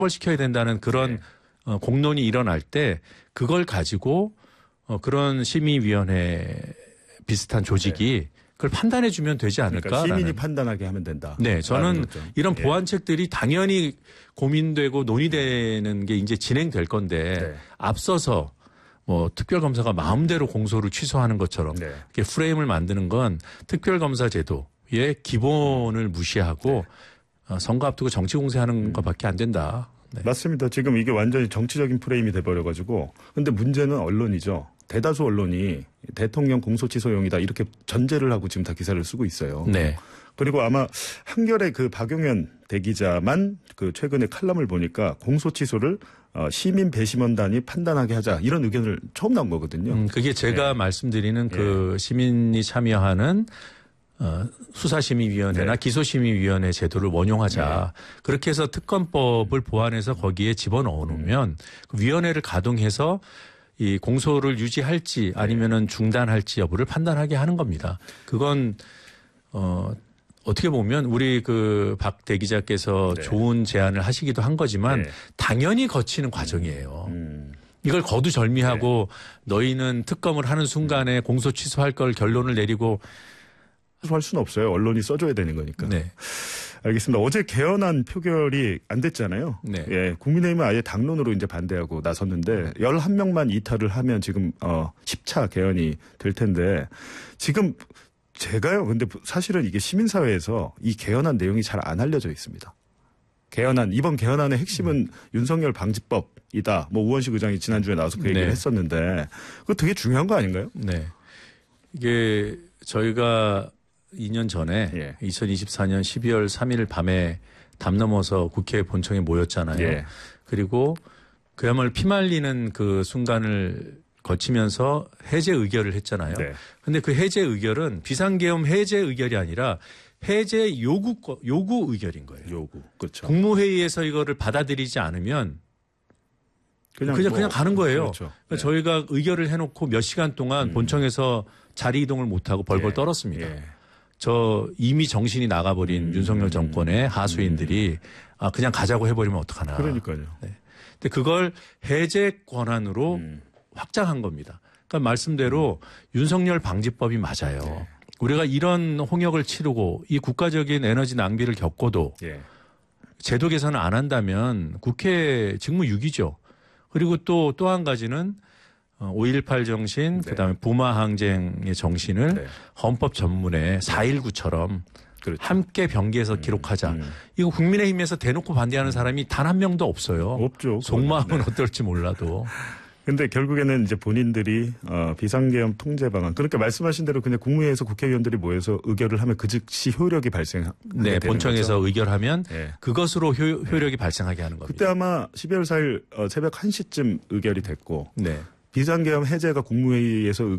처벌시켜야 된다는 그런 공론이 일어날 때 그걸 가지고 그런 심의위원회 비슷한 조직이 그걸 판단해 주면 되지 않을까. 그러니까 시민이 판단하게 하면 된다. 네, 저는 이런 보완책들이 당연히 고민되고 논의되는 게 이제 진행될 건데 앞서서 뭐 특별검사가 마음대로 공소를 취소하는 것처럼 이렇게 프레임을 만드는 건 특별검사 제도의 기본을 무시하고 선거 앞두고 정치 공세하는 것밖에 안 된다. 네. 맞습니다. 지금 이게 완전히 정치적인 프레임이 돼버려가지고. 근데 문제는 언론이죠. 대다수 언론이 대통령 공소취소용이다 이렇게 전제를 하고 지금 다 기사를 쓰고 있어요. 네. 그리고 아마 한겨레 그 박용현 대기자만 그 최근에 칼럼을 보니까 공소취소를 시민 배심원단이 판단하게 하자 이런 의견을 처음 나온 거거든요. 그게 제가 말씀드리는 그 시민이 참여하는 수사심의위원회나 기소심의위원회 제도를 원용하자. 그렇게 해서 특검법을 보완해서 거기에 집어넣어 놓으면 그 위원회를 가동해서 이 공소를 유지할지 아니면은 중단할지 여부를 판단하게 하는 겁니다. 그건 어떻게 보면 우리 그 박 대기자께서 좋은 제안을 하시기도 한 거지만 당연히 거치는 과정이에요. 이걸 거두절미하고 너희는 특검을 하는 순간에 공소 취소할 걸 결론을 내리고 할 수는 없어요. 언론이 써줘야 되는 거니까. 네. 알겠습니다. 어제 개헌안 표결이 안 됐잖아요. 네. 예, 국민의힘은 아예 당론으로 이제 반대하고 나섰는데 11명만 이탈을 하면 지금 10차 개헌이 될 텐데 지금 제가요. 근데 사실은 이게 시민사회에서 이 개헌안 내용이 잘 안 알려져 있습니다. 이번 개헌안의 핵심은 윤석열 방지법이다. 뭐 우원식 의장이 지난주에 나와서 그 얘기를 했었는데 그거 되게 중요한 거 아닌가요? 네. 이게 저희가 2년 전에 2024년 12월 3일 밤에 담 넘어서 국회 본청에 모였잖아요. 그리고 그야말로 피말리는 그 순간을 거치면서 해제 의결을 했잖아요. 그런데 그 해제 의결은 비상계엄 해제 의결이 아니라 해제 요구 의결인 거예요. 요구. 그렇죠. 국무회의에서 이거를 받아들이지 않으면 그냥 가는 거예요. 그렇죠. 그러니까 저희가 의결을 해놓고 몇 시간 동안 본청에서 자리 이동을 못하고 벌벌 떨었습니다. 저 이미 정신이 나가버린 윤석열 정권의 하수인들이 그냥 가자고 해버리면 어떡하나. 그러니까요. 네. 근데 그걸 해제 권한으로 확장한 겁니다. 그러니까 말씀대로 윤석열 방지법이 맞아요. 우리가 이런 홍역을 치르고 이 국가적인 에너지 낭비를 겪고도 제도 개선을 안 한다면 국회 직무유기죠. 그리고 또 한 가지는 5.18 정신, 그다음에 부마 항쟁의 정신을 헌법 전문에 4.19처럼 함께 병기해서 기록하자. 이거 국민의힘에서 대놓고 반대하는 사람이 단 한 명도 없어요. 없죠. 속마음은 어떨지 몰라도. 근데 결국에는 이제 본인들이 비상계엄 통제 방안 그러니까 말씀하신 대로 그냥 국무회의에서 국회의원들이 모여서 의결을 하면 그 즉시 효력이 발생하게 되는 본청에서 거죠. 의결하면 그것으로 효력이 발생하게 하는 겁니다. 그때 아마 12월 4일 새벽 1시쯤 의결이 됐고 비상계엄 해제가 국무회의에서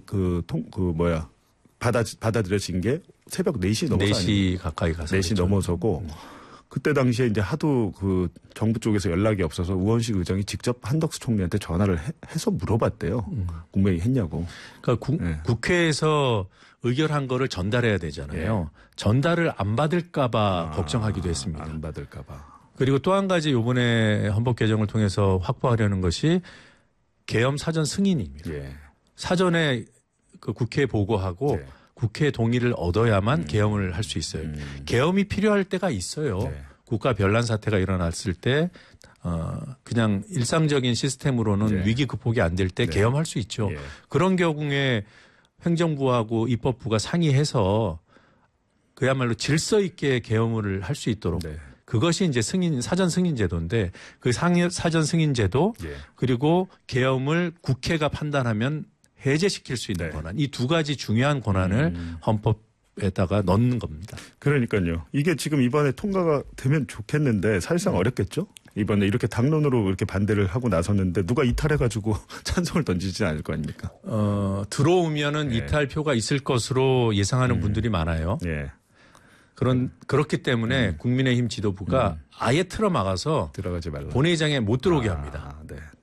받아들여진 게 새벽 4시 넘어서 4시 가까이 가서 4시 넘어서고 그때 당시에 이제 하도 그 정부 쪽에서 연락이 없어서 우원식 의장이 직접 한덕수 총리한테 전화를 해서 물어봤대요. 국무회의 했냐고. 그러니까 국회에서 의결한 거를 전달해야 되잖아요. 전달을 안 받을까 봐 걱정하기도 했습니다. 안 받을까 봐. 그리고 또 한 가지 이번에 헌법 개정을 통해서 확보하려는 것이 계엄 사전 승인입니다. 사전에 그 국회에 보고하고 국회 동의를 얻어야만 계엄을 할 수 있어요. 계엄이 필요할 때가 있어요. 국가 변란 사태가 일어났을 때 그냥 일상적인 시스템으로는 위기 극복이 안 될 때 계엄할 수 있죠. 그런 경우에 행정부하고 입법부가 상의해서 그야말로 질서 있게 계엄을 할 수 있도록 그것이 이제 사전 승인 제도인데 그 사전 승인 제도 그리고 계엄을 국회가 판단하면 해제시킬 수 있는 권한. 이 두 가지 중요한 권한을 헌법에다가 넣는 겁니다. 그러니까요. 이게 지금 이번에 통과가 되면 좋겠는데 사실상 어렵겠죠? 이번에 이렇게 당론으로 이렇게 반대를 하고 나섰는데 누가 이탈해가지고 찬성을 던지지 않을 거 아닙니까? 들어오면은 이탈표가 있을 것으로 예상하는 분들이 많아요. 그렇기 때문에 국민의힘 지도부가 아예 틀어막아서 들어가지 말라. 본회의장에 못 들어오게 합니다.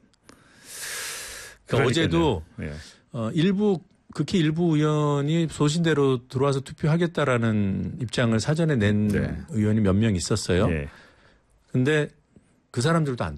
그러니까 어제도 극히 일부 의원이 소신대로 들어와서 투표하겠다라는 입장을 사전에 낸 의원이 몇 명 있었어요. 근데 그 사람들도 안